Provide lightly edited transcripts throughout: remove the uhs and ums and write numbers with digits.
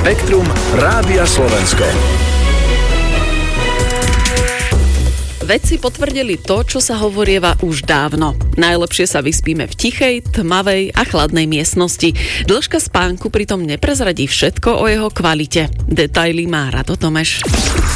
Spektrum Rádia Slovensko. Vedci potvrdili to, čo sa hovorieva už dávno. Najlepšie sa vyspíme v tichej, tmavej a chladnej miestnosti. Dĺžka spánku pritom neprezradí všetko o jeho kvalite. Detaily má Rado Tomeš.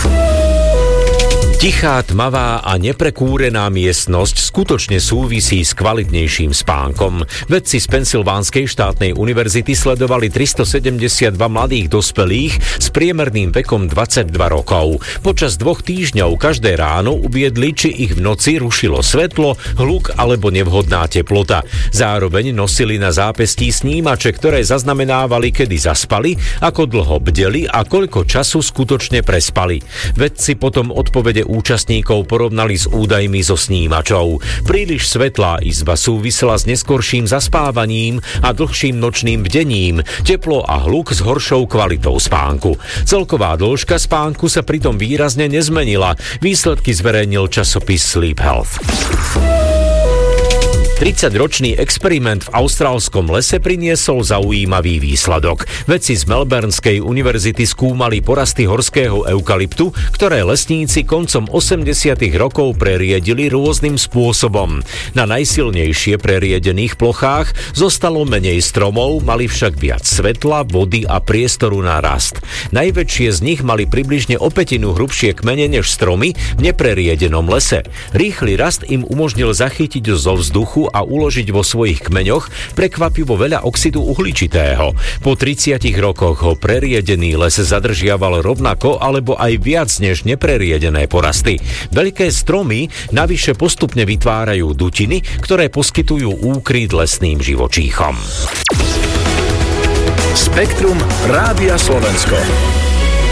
Tichá, tmavá a neprekúrená miestnosť skutočne súvisí s kvalitnejším spánkom. Vedci z Pensylvánskej štátnej univerzity sledovali 372 mladých dospelých s priemerným vekom 22 rokov. Počas 2 týždňov každé ráno uviedli, či ich v noci rušilo svetlo, hluk alebo nevhodná teplota. Zároveň nosili na zápestí snímače, ktoré zaznamenávali, kedy zaspali, ako dlho bdeli a koľko času skutočne prespali. Vedci potom odpovede účastníkov porovnali s údajmi zo snímačov. Príliš svetlá izba súvisela s neskorším zaspávaním a dlhším nočným bdením, teplo a hluk s horšou kvalitou spánku. Celková dĺžka spánku sa pritom výrazne nezmenila. Výsledky zverejnil časopis Sleep Health. 30-ročný experiment v austrálskom lese priniesol zaujímavý výsledok. Vedci z Melbourneskej univerzity skúmali porasty horského eukalyptu, ktoré lesníci koncom 80. rokov preriedili rôznym spôsobom. Na najsilnejšie preriedených plochách zostalo menej stromov, mali však viac svetla, vody a priestoru na rast. Najväčšie z nich mali približne o 1/5 hrubšie kmene než stromy v nepreriedenom lese. Rýchly rast im umožnil zachytiť zo vzduchu a uložiť vo svojich kmeňoch prekvapivo veľa oxidu uhličitého. Po 30 rokoch ho preriedený les zadržiaval rovnako alebo aj viac než nepreriedené porasty. Veľké stromy navyše postupne vytvárajú dutiny, ktoré poskytujú úkryt lesným živočíchom. Spektrum Rádia Slovensko.